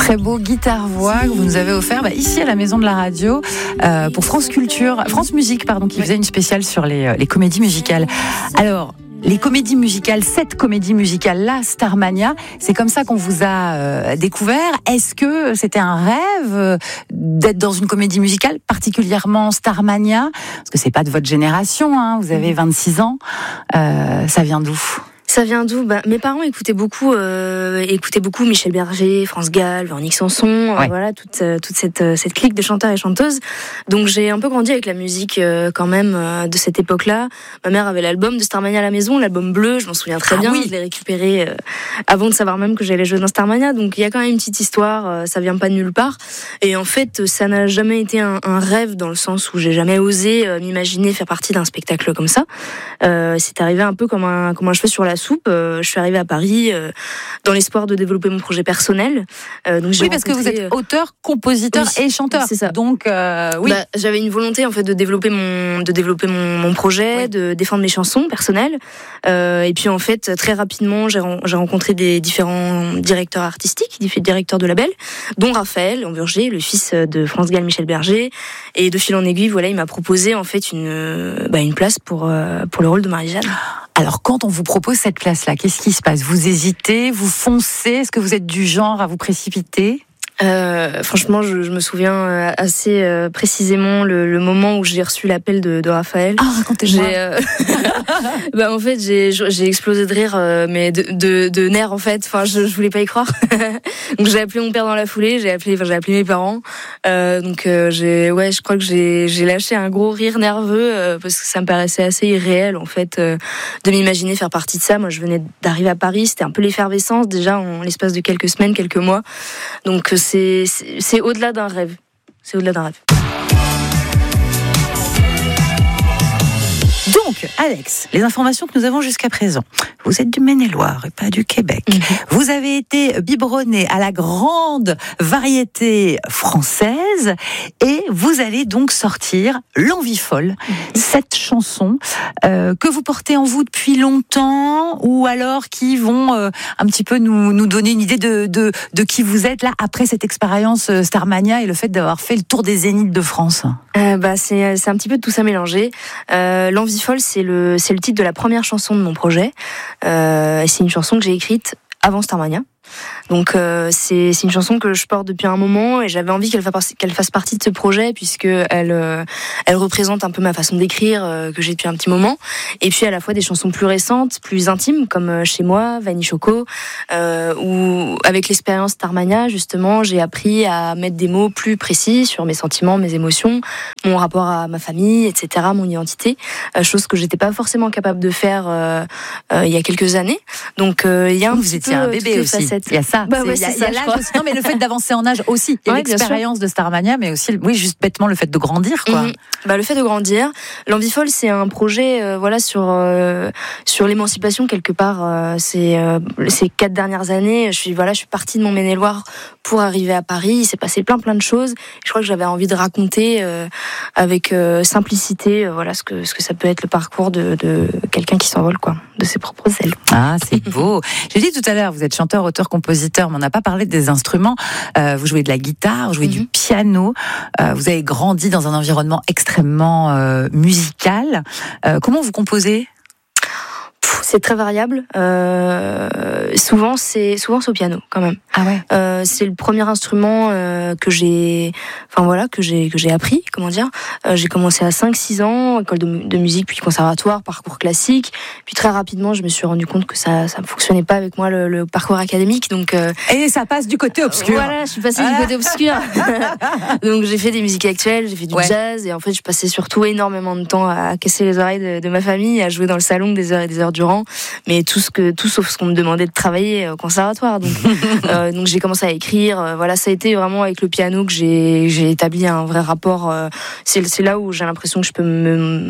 très beau guitare-voix que vous nous avez offert ici à la Maison de la Radio pour France Musique, qui faisait une spéciale sur les comédies musicales. Alors, les comédies musicales, cette comédie musicale-là, Starmania, c'est comme ça qu'on vous a découvert. Est-ce que c'était un rêve d'être dans une comédie musicale, particulièrement Starmania? Parce que c'est pas de votre génération, hein, vous avez 26 ans. Ça vient d'où ? Ça vient d'où ? Mes parents écoutaient beaucoup Michel Berger, France Gall, Véronique Sanson, voilà toute cette clique de chanteurs et chanteuses. Donc j'ai un peu grandi avec la musique quand même de cette époque-là. Ma mère avait l'album de Starmania à la maison, l'album bleu, je m'en souviens très bien. Oui. Je l'ai récupéré avant de savoir même que j'allais jouer dans Starmania. Donc il y a quand même une petite histoire, ça vient pas de nulle part. Et en fait, ça n'a jamais été un rêve dans le sens où j'ai jamais osé m'imaginer faire partie d'un spectacle comme ça. C'est arrivé un peu comme un cheveu sur la soupe. Je suis arrivée à Paris dans l'espoir de développer mon projet personnel. Donc parce que vous êtes auteur, compositeur et chanteur. C'est ça. Donc j'avais une volonté en fait de développer mon projet, de défendre mes chansons personnelles. Et puis en fait très rapidement j'ai rencontré des différents directeurs artistiques, directeurs de label, dont Raphaël Lamburger, le fils de France Gall, Michel Berger. Et de fil en aiguille, il m'a proposé en fait une place pour le rôle de Marie-Jeanne. Alors, quand on vous propose cette place-là, qu'est-ce qui se passe ? Vous hésitez, vous foncez ? Est-ce que vous êtes du genre à vous précipiter ? Franchement, je me souviens assez précisément le moment où j'ai reçu l'appel de Raphaël. Ah, racontez-moi. En fait, j'ai explosé de rire, mais de nerfs en fait. Enfin, je voulais pas y croire. Donc j'ai appelé mon père dans la foulée. J'ai appelé mes parents. Je crois que j'ai lâché un gros rire nerveux parce que ça me paraissait assez irréel en fait de m'imaginer faire partie de ça. Moi, je venais d'arriver à Paris. C'était un peu l'effervescence déjà en l'espace de quelques semaines, quelques mois. Donc c'est au-delà d'un rêve. C'est au-delà d'un rêve. Donc, Alex, les informations que nous avons jusqu'à présent. Vous êtes du Maine-et-Loire et pas du Québec. Vous avez été biberonné à la grande variété française et vous allez donc sortir L'Envie folle, cette chanson que vous portez en vous depuis longtemps ou alors qui vont un petit peu nous donner une idée de qui vous êtes là après cette expérience Starmania et le fait d'avoir fait le tour des zéniths de France. C'est un petit peu de tout ça mélangé. L'Envie folle, c'est le titre de la première chanson de mon projet. C'est une chanson que j'ai écrite avant Starmania. Donc c'est une chanson que je porte depuis un moment et j'avais envie qu'elle fasse partie de ce projet puisque elle représente un peu ma façon d'écrire que j'ai depuis un petit moment, et puis à la fois des chansons plus récentes, plus intimes comme Chez moi, Vanille Choco, où avec l'expérience Starmania justement j'ai appris à mettre des mots plus précis sur mes sentiments, mes émotions, mon rapport à ma famille, etc., mon identité, chose que j'étais pas forcément capable de faire il y a quelques années. Donc il y a vous étiez un bébé aussi. Il y a ça. Il y a l'âge. Non, mais le fait d'avancer en âge aussi. Il y a l'expérience de Starmania, mais aussi, juste bêtement, le fait de grandir, quoi. Le fait de grandir. L'Envie folle, c'est un projet, sur l'émancipation quelque part. Ces 4 dernières années, je suis partie de mon Maine-et-Loire pour arriver à Paris. Il s'est passé plein de choses. Je crois que j'avais envie de raconter avec simplicité, ce que ça peut être le parcours de quelqu'un qui s'envole, quoi, de ses propres ailes. Ah, c'est beau. J'ai dit tout à l'heure, vous êtes chanteur, auteur, compositeur, mais on n'a pas parlé des instruments. Vous jouez de la guitare, vous jouez du piano. Vous avez grandi dans un environnement extrêmement musical. Comment vous composez ? C'est très variable. Souvent c'est au piano quand même. Ah ouais. C'est le premier instrument que j'ai appris, comment dire. J'ai commencé à 5-6 ans, école de musique, puis conservatoire, parcours classique. Puis très rapidement, je me suis rendu compte que ça ne fonctionnait pas avec moi le parcours académique. Donc et ça passe du côté obscur. Voilà, je suis passée du côté obscur. Donc j'ai fait des musiques actuelles, j'ai fait du jazz, et en fait je passais surtout énormément de temps à casser les oreilles de ma famille, à jouer dans le salon des heures et des heures durant, mais tout sauf ce qu'on me demandait de travailler au conservatoire. Donc j'ai commencé à écrire. Ça a été vraiment avec le piano que j'ai établi un vrai rapport. C'est là où j'ai l'impression que je peux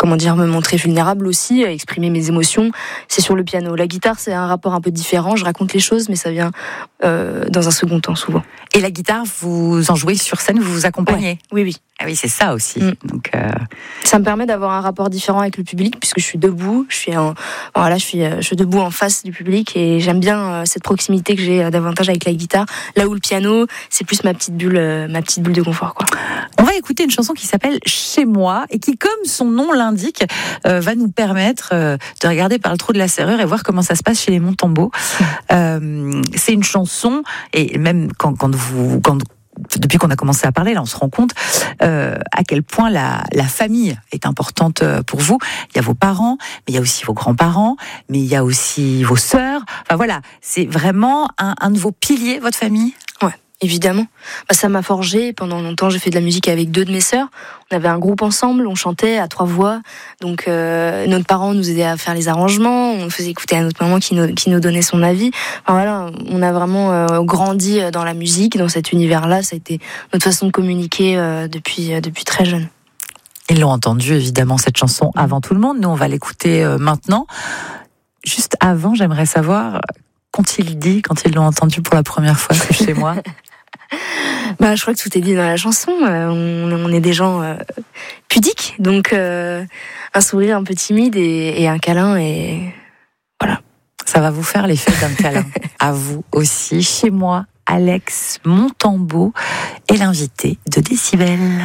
me montrer vulnérable aussi, exprimer mes émotions. C'est sur le piano. La guitare, c'est un rapport un peu différent. Je raconte les choses, mais ça vient dans un second temps souvent. Et la guitare, vous en jouez sur scène, vous vous accompagnez? Ouais. Oui. Ah oui, c'est ça aussi. Donc, ça me permet d'avoir un rapport différent avec le public, puisque je suis debout. Je suis debout en face du public, et j'aime bien cette proximité que j'ai davantage avec la guitare. Là où le piano, c'est plus ma petite bulle de confort, quoi. On va écouter une chanson qui s'appelle Chez moi et qui, comme son nom l'indique, va nous permettre de regarder par le trou de la serrure et voir comment ça se passe chez les Montembeault. C'est une chanson, et même depuis qu'on a commencé à parler, là, on se rend compte à quel point la famille est importante pour vous. Il y a vos parents, mais il y a aussi vos grands-parents, mais il y a aussi vos sœurs. Enfin voilà, c'est vraiment un de vos piliers, votre famille. Ouais. Évidemment. Ça m'a forgé. Pendant longtemps, j'ai fait de la musique avec 2 de mes sœurs. On avait un groupe ensemble, on chantait à 3 voix. Donc, notre parent nous aidait à faire les arrangements. On faisait écouter à notre maman qui nous donnait son avis. Enfin, voilà, on a vraiment grandi dans la musique, dans cet univers-là. Ça a été notre façon de communiquer depuis très jeune. Ils l'ont entendu, évidemment, cette chanson avant tout le monde. Nous, on va l'écouter maintenant. Juste avant, j'aimerais savoir, qu'ont-ils dit quand ils l'ont entendu pour la première fois, c'est Chez moi? Je crois que tout est dit dans la chanson. On est des gens pudiques, donc un sourire un peu timide et un câlin, et voilà. Ça va vous faire l'effet d'un câlin. À vous aussi. Chez moi, Alex Montembeault est l'invité de Décibel.